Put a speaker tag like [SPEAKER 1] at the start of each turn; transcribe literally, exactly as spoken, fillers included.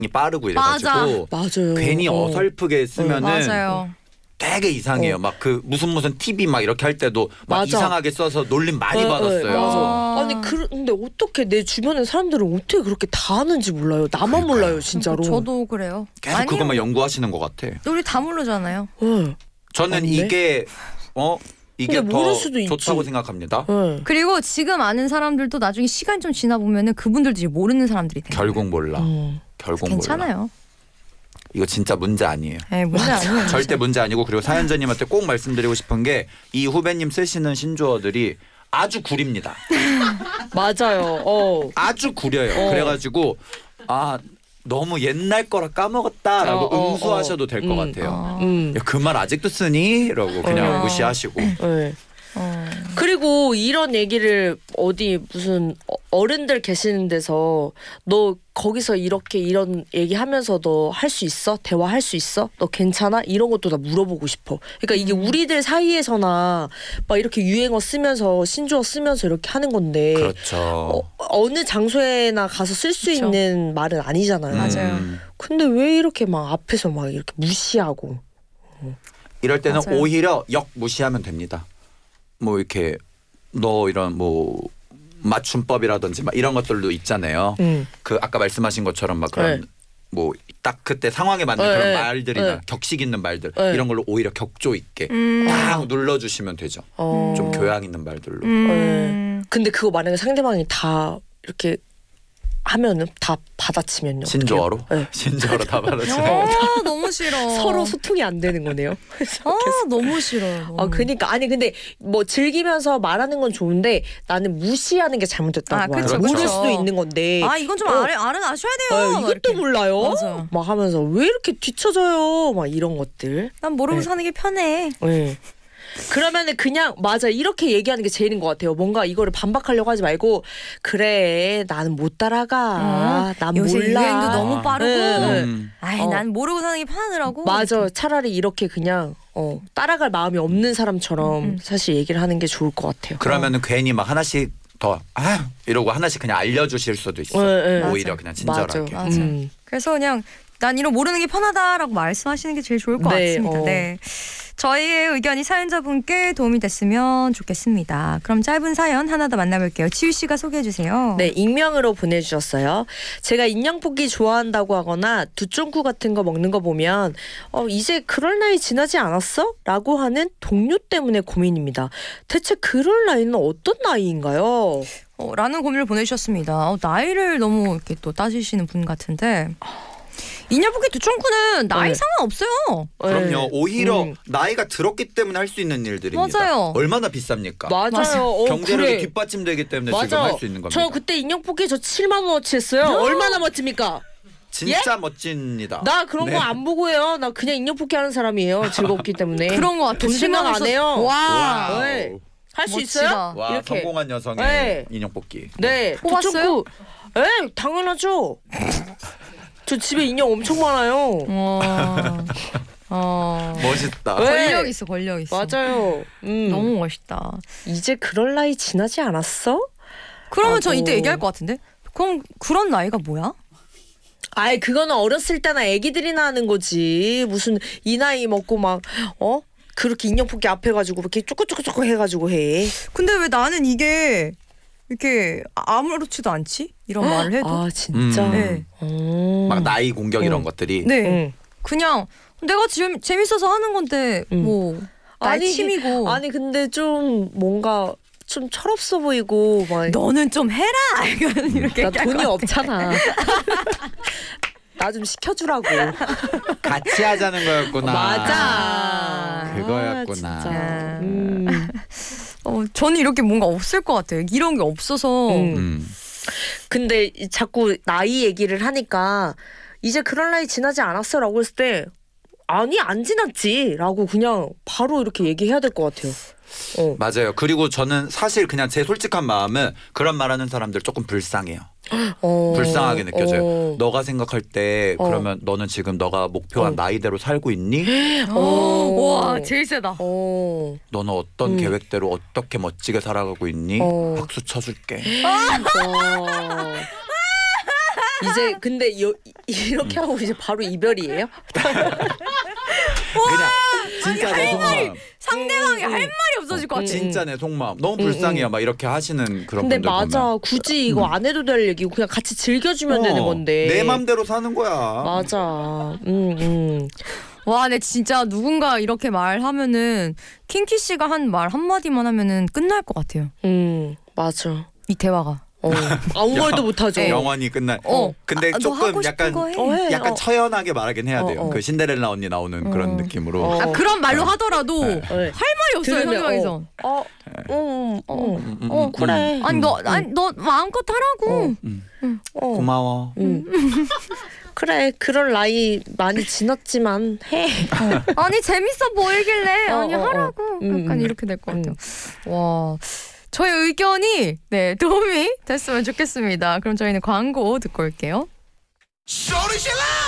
[SPEAKER 1] 빠르고 이래가지고
[SPEAKER 2] 맞아. 맞아요.
[SPEAKER 1] 괜히
[SPEAKER 2] 어.
[SPEAKER 1] 어설프게 쓰면은
[SPEAKER 3] 맞아요.
[SPEAKER 1] 되게 이상해요.
[SPEAKER 2] 어.
[SPEAKER 1] 막 그 무슨 무슨 티비 막 이렇게 할 때도 막
[SPEAKER 2] 맞아.
[SPEAKER 1] 이상하게 써서 놀림 많이
[SPEAKER 2] 네,
[SPEAKER 1] 받았어요.
[SPEAKER 2] 네, 맞아.
[SPEAKER 3] 아.
[SPEAKER 2] 아니 그, 근데 어떻게 내 주변의 사람들은 어떻게 그렇게 다 하는지 몰라요. 나만
[SPEAKER 1] 그러니까요.
[SPEAKER 2] 몰라요 진짜로.
[SPEAKER 3] 저도 그래요.
[SPEAKER 1] 계속
[SPEAKER 3] 아니요.
[SPEAKER 1] 그것만 연구하시는 것 같아.
[SPEAKER 3] 우리 다 모르잖아요.
[SPEAKER 2] 네.
[SPEAKER 1] 저는
[SPEAKER 2] 맞네.
[SPEAKER 1] 이게 어 이게
[SPEAKER 2] 근데
[SPEAKER 1] 더
[SPEAKER 2] 모를 수도 있지.
[SPEAKER 1] 좋다고 생각합니다.
[SPEAKER 2] 네.
[SPEAKER 3] 그리고 지금 아는 사람들도 나중에 시간 좀 지나 보면은 그분들도 이제 모르는 사람들이 돼요.
[SPEAKER 1] 결국 몰라.
[SPEAKER 2] 음.
[SPEAKER 1] 결국 몰라.
[SPEAKER 3] 괜찮아요.
[SPEAKER 1] 이거 진짜 문제 아니에요.
[SPEAKER 3] 네, 문제 아니에요.
[SPEAKER 1] 절대 문제 아니고 그리고 사연자님한테 꼭 말씀드리고 싶은 게 이 후배님 쓰시는 신조어들이 아주 구립니다.
[SPEAKER 2] 맞아요. 어.
[SPEAKER 1] 아주 구려요.
[SPEAKER 2] 어.
[SPEAKER 1] 그래가지고 아 너무 옛날 거라 까먹었다라고
[SPEAKER 2] 어, 어,
[SPEAKER 1] 응수하셔도
[SPEAKER 2] 어.
[SPEAKER 1] 될 것
[SPEAKER 2] 음.
[SPEAKER 1] 같아요.
[SPEAKER 2] 음.
[SPEAKER 1] 그 말 아직도 쓰니? 라고 그냥
[SPEAKER 3] 어.
[SPEAKER 1] 무시하시고.
[SPEAKER 2] 네.
[SPEAKER 3] 어.
[SPEAKER 2] 그리고 이런 얘기를 어디 무슨 어- 어른들 계시는 데서 너 거기서 이렇게 이런 얘기하면서 너 할 수 있어? 대화할 수 있어? 너 괜찮아? 이런 것도 다 물어보고 싶어. 그러니까 이게
[SPEAKER 3] 음.
[SPEAKER 2] 우리들 사이에서나 막 이렇게 유행어 쓰면서 신조어 쓰면서 이렇게 하는 건데
[SPEAKER 1] 그렇죠.
[SPEAKER 2] 어, 어느 장소에나 가서 쓸 수
[SPEAKER 3] 그쵸.
[SPEAKER 2] 있는 말은 아니잖아요.
[SPEAKER 3] 맞아요.
[SPEAKER 1] 음.
[SPEAKER 2] 근데 왜 이렇게 막 앞에서 막 이렇게 무시하고.
[SPEAKER 1] 이럴 때는
[SPEAKER 3] 맞아요.
[SPEAKER 1] 오히려 역 무시하면 됩니다. 뭐 이렇게 너 이런 뭐 맞춤법이라든지 막 이런 것들도 있잖아요.
[SPEAKER 2] 음.
[SPEAKER 1] 그 아까 말씀하신 것처럼 막 그런
[SPEAKER 2] 네.
[SPEAKER 1] 뭐 딱 그때 상황에 맞는
[SPEAKER 2] 네,
[SPEAKER 1] 그런
[SPEAKER 2] 네,
[SPEAKER 1] 말들이나
[SPEAKER 2] 네.
[SPEAKER 1] 격식 있는 말들
[SPEAKER 2] 네.
[SPEAKER 1] 이런 걸로 오히려 격조 있게
[SPEAKER 3] 음.
[SPEAKER 1] 딱 눌러주시면 되죠.
[SPEAKER 2] 어.
[SPEAKER 1] 좀 교양 있는 말들로.
[SPEAKER 3] 음.
[SPEAKER 2] 근데 그거 만약에 상대방이 다 이렇게 하면은 다 받아치면요.
[SPEAKER 1] 신조어로?
[SPEAKER 2] 어떡해요? 네.
[SPEAKER 1] 신조어로 다 받아치면.
[SPEAKER 3] 어, 너무 싫어.
[SPEAKER 2] 서로 소통이 안 되는 거네요.
[SPEAKER 3] 아, 너무 싫어요. 너무.
[SPEAKER 2] 아, 그니까 아니 근데 뭐 즐기면서 말하는 건 좋은데 나는 무시하는 게 잘못됐다고
[SPEAKER 3] 아,
[SPEAKER 2] 봐요.
[SPEAKER 3] 그쵸,
[SPEAKER 2] 모를
[SPEAKER 3] 그쵸.
[SPEAKER 2] 수도 있는 건데.
[SPEAKER 3] 아, 이건 좀
[SPEAKER 2] 어.
[SPEAKER 3] 알아, 알아놔셔야 돼요.
[SPEAKER 2] 아,
[SPEAKER 3] 막
[SPEAKER 2] 이것도
[SPEAKER 3] 이렇게.
[SPEAKER 2] 몰라요.
[SPEAKER 3] 맞아.
[SPEAKER 2] 막 하면서 왜 이렇게 뒤쳐져요? 막 이런 것들.
[SPEAKER 3] 난 모르고
[SPEAKER 2] 네.
[SPEAKER 3] 사는 게 편해.
[SPEAKER 2] 네. 그러면은 그냥 맞아 이렇게 얘기하는 게 제일인 것 같아요. 뭔가 이거를 반박하려고 하지 말고 그래 나는 못 따라가. 난
[SPEAKER 3] 요새
[SPEAKER 2] 몰라.
[SPEAKER 3] 유행도 너무 빠르고.
[SPEAKER 2] 네.
[SPEAKER 1] 음.
[SPEAKER 3] 아이,
[SPEAKER 2] 어.
[SPEAKER 3] 난 모르고 사는 게 편하더라고.
[SPEAKER 2] 맞아.
[SPEAKER 3] 이렇게.
[SPEAKER 2] 차라리 이렇게 그냥 어, 따라갈 마음이 없는 사람처럼
[SPEAKER 3] 음, 음.
[SPEAKER 2] 사실 얘기를 하는 게 좋을 것 같아요.
[SPEAKER 1] 그러면은 괜히 막 하나씩 더 아 이러고 하나씩 그냥 알려주실 수도 있어.
[SPEAKER 2] 네, 네.
[SPEAKER 1] 오히려
[SPEAKER 3] 맞아.
[SPEAKER 1] 그냥 친절하게.
[SPEAKER 2] 맞아.
[SPEAKER 3] 맞아.
[SPEAKER 2] 음.
[SPEAKER 3] 그래서 그냥 난 이런 모르는 게 편하다라고 말씀하시는 게 제일 좋을 것
[SPEAKER 2] 네,
[SPEAKER 3] 같습니다.
[SPEAKER 2] 어.
[SPEAKER 3] 네. 저희의 의견이 사연자분께 도움이 됐으면 좋겠습니다. 그럼 짧은 사연 하나 더 만나볼게요. 치유 씨가 소개해 주세요.
[SPEAKER 2] 네, 익명으로 보내주셨어요. 제가 인형뽑기 좋아한다고 하거나 두쫑쿠 같은 거 먹는 거 보면 어, 이제 그럴 나이 지나지 않았어? 라고 하는 동료 때문에 고민입니다. 대체 그럴 나이는 어떤 나이인가요?
[SPEAKER 3] 어, 라는 고민을 보내주셨습니다. 어, 나이를 너무 이렇게 또 따지시는 분 같은데 인형뽑기 두쫑쿠는 나이
[SPEAKER 2] 네.
[SPEAKER 3] 상관없어요.
[SPEAKER 1] 그럼요.
[SPEAKER 2] 네.
[SPEAKER 1] 오히려
[SPEAKER 2] 음.
[SPEAKER 1] 나이가 들었기 때문에 할 수 있는 일들입니다.
[SPEAKER 3] 맞아요.
[SPEAKER 1] 얼마나 비쌉니까?
[SPEAKER 2] 맞아요.
[SPEAKER 3] 맞아.
[SPEAKER 2] 어,
[SPEAKER 1] 경제력이
[SPEAKER 2] 그래.
[SPEAKER 1] 뒷받침되기 때문에
[SPEAKER 2] 맞아.
[SPEAKER 1] 지금 할 수 있는 겁니다.
[SPEAKER 2] 저 그때 인형뽑기 저 칠만 원어치 했어요. 얼마나 멋집니까?
[SPEAKER 1] 진짜 멋집니다.
[SPEAKER 2] 나 그런
[SPEAKER 1] 네.
[SPEAKER 2] 거 안 보고 해요. 나 그냥 인형뽑기 하는 사람이에요. 즐겁기 때문에.
[SPEAKER 3] 그런 거 같아.
[SPEAKER 2] 돈 생각 안 해요.
[SPEAKER 3] 와.
[SPEAKER 1] 와우.
[SPEAKER 2] 네. 할 수
[SPEAKER 3] 멋지다.
[SPEAKER 2] 있어요?
[SPEAKER 1] 와
[SPEAKER 2] 이렇게.
[SPEAKER 1] 성공한 여성의
[SPEAKER 2] 네.
[SPEAKER 1] 인형 뽑기.
[SPEAKER 2] 네.
[SPEAKER 3] 뽑았어요?
[SPEAKER 2] 두쫑쿠. 네, 당연하죠. 저 집에 인형 엄청 많아요.
[SPEAKER 3] 어. 어.
[SPEAKER 1] 멋있다.
[SPEAKER 2] 네.
[SPEAKER 3] 권력 있어, 권력 있어.
[SPEAKER 2] 맞아요. 음.
[SPEAKER 3] 너무 멋있다.
[SPEAKER 2] 이제 그럴 나이 지나지 않았어?
[SPEAKER 3] 그러면 저
[SPEAKER 2] 아고.
[SPEAKER 3] 이때 얘기할 것 같은데? 그럼 그런 나이가 뭐야?
[SPEAKER 2] 아이 그거는 어렸을 때나 애기들이나 하는 거지. 무슨 이 나이 먹고 막 어? 그렇게 인형 뽑기 앞에 가지고 이렇게 쪼끄쪼끄쪼끄 해가지고 해.
[SPEAKER 3] 근데 왜 나는 이게 이렇게 아무렇지도 않지? 이런 말을 해도.
[SPEAKER 2] 아 진짜.
[SPEAKER 1] 음.
[SPEAKER 3] 네.
[SPEAKER 2] 음.
[SPEAKER 1] 막 나이 공격 이런
[SPEAKER 2] 음.
[SPEAKER 1] 것들이.
[SPEAKER 3] 네.
[SPEAKER 2] 응.
[SPEAKER 3] 그냥 내가 지금 재밌어서 하는 건데
[SPEAKER 2] 음.
[SPEAKER 3] 뭐 나의
[SPEAKER 2] 아니,
[SPEAKER 3] 취미고.
[SPEAKER 2] 아니 근데 좀 뭔가 좀 철없어 보이고 막.
[SPEAKER 3] 너는 좀 해라. 이렇게
[SPEAKER 2] 나
[SPEAKER 3] 얘기할
[SPEAKER 2] 돈이
[SPEAKER 3] 것 같아.
[SPEAKER 2] 없잖아. 나 좀 시켜주라고.
[SPEAKER 1] 같이 하자는 거였구나.
[SPEAKER 2] 맞아.
[SPEAKER 1] 그거였구나.
[SPEAKER 2] 아, 진짜.
[SPEAKER 3] 아.
[SPEAKER 2] 음.
[SPEAKER 3] 어, 저는 이렇게 뭔가 없을 것 같아요. 이런 게 없어서.
[SPEAKER 2] 음.
[SPEAKER 1] 음.
[SPEAKER 2] 근데 이- 자꾸 나이 얘기를 하니까 이제 그럴 나이 지나지 않았어라고 했을 때 아니 안 지났지라고 그냥 바로 이렇게 얘기해야 될 것 같아요. 어.
[SPEAKER 1] 맞아요. 그리고 저는 사실 그냥 제 솔직한 마음은 그런 말하는 사람들 조금 불쌍해요.
[SPEAKER 2] 어.
[SPEAKER 1] 불쌍하게 느껴져요.
[SPEAKER 2] 어.
[SPEAKER 1] 너가 생각할 때
[SPEAKER 2] 어.
[SPEAKER 1] 그러면 너는 지금 너가 목표한
[SPEAKER 2] 어.
[SPEAKER 1] 나이대로 살고 있니?
[SPEAKER 3] 어.
[SPEAKER 2] 어.
[SPEAKER 3] 와, 제일 세다.
[SPEAKER 2] 어.
[SPEAKER 1] 너는 어떤
[SPEAKER 2] 음.
[SPEAKER 1] 계획대로 어떻게 멋지게 살아가고 있니?
[SPEAKER 2] 어.
[SPEAKER 1] 박수 쳐줄게.
[SPEAKER 2] 어. 이제 근데 여, 이렇게 하고 이제 바로 이별이에요?
[SPEAKER 1] 그냥 진짜 내 속마음.
[SPEAKER 3] 상대방이 할 말이 없어질 것 같아.
[SPEAKER 1] 진짜 내 속마음. 너무
[SPEAKER 2] 음,
[SPEAKER 1] 불쌍해요.
[SPEAKER 2] 음.
[SPEAKER 1] 막 이렇게 하시는 그런
[SPEAKER 2] 근데
[SPEAKER 1] 분들
[SPEAKER 2] 맞아.
[SPEAKER 1] 보면.
[SPEAKER 2] 굳이 이거 안 해도 될 얘기고 그냥 같이 즐겨주면
[SPEAKER 1] 어,
[SPEAKER 2] 되는 건데.
[SPEAKER 1] 내 맘대로 사는 거야.
[SPEAKER 2] 맞아. 음, 음.
[SPEAKER 3] 와, 근데 진짜 누군가 이렇게 말하면은 킹키 씨가 한 말 한마디만 하면은 끝날 것 같아요.
[SPEAKER 2] 음, 맞아.
[SPEAKER 3] 이 대화가.
[SPEAKER 2] 어. 아무 말도 못하죠.
[SPEAKER 1] 영원히 끝날.
[SPEAKER 3] 어.
[SPEAKER 1] 근데
[SPEAKER 3] 아, 너
[SPEAKER 1] 조금
[SPEAKER 3] 하고 싶은
[SPEAKER 1] 약간
[SPEAKER 3] 거 해.
[SPEAKER 2] 어, 해.
[SPEAKER 1] 약간
[SPEAKER 2] 어.
[SPEAKER 1] 처연하게 말하긴 해야 돼요.
[SPEAKER 2] 어, 어.
[SPEAKER 1] 그 신데렐라 언니 나오는
[SPEAKER 3] 어.
[SPEAKER 1] 그런 느낌으로.
[SPEAKER 2] 어.
[SPEAKER 3] 아, 그런 말로 하더라도
[SPEAKER 1] 네.
[SPEAKER 2] 네.
[SPEAKER 3] 할 말이 없어요,
[SPEAKER 2] 들으면,
[SPEAKER 3] 상대방에서.
[SPEAKER 2] 어, 어, 어, 어,
[SPEAKER 1] 음, 음,
[SPEAKER 2] 어,
[SPEAKER 1] 음,
[SPEAKER 2] 그래.
[SPEAKER 3] 아니 너 아니 너 마음껏 하라고.
[SPEAKER 1] 음.
[SPEAKER 2] 어,
[SPEAKER 1] 고마워.
[SPEAKER 2] 음. 그래, 그럴 나이 많이 지났지만 해.
[SPEAKER 3] 아니 재밌어 보이길래
[SPEAKER 2] 어,
[SPEAKER 3] 아니
[SPEAKER 2] 어, 어.
[SPEAKER 3] 하라고.
[SPEAKER 2] 음,
[SPEAKER 3] 약간
[SPEAKER 2] 음.
[SPEAKER 3] 이렇게 될 것 같아요. 와. 저의 의견이 네 도움이 됐으면 좋겠습니다. 그럼 저희는 광고 듣고 올게요.
[SPEAKER 4] 소리 질러!